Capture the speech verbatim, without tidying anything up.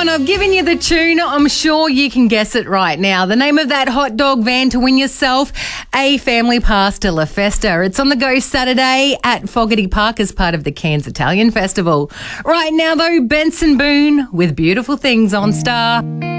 on, I've given you the tune. I'm sure you can guess it right now. The name of that hot dog van to win yourself a family pass to La Festa. It's on the go Saturday at Fogarty Park as part of the Cairns Italian Festival. Right now, though, Benson Boone with Beautiful Things on Star.